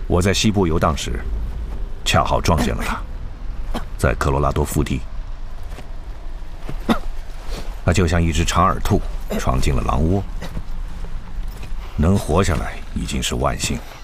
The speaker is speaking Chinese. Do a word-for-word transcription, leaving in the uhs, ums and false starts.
我在西部游荡时，恰好撞见了他，在科罗拉多腹地。他就像一只长耳兔，闯进了狼窝。能活下来已经是万幸。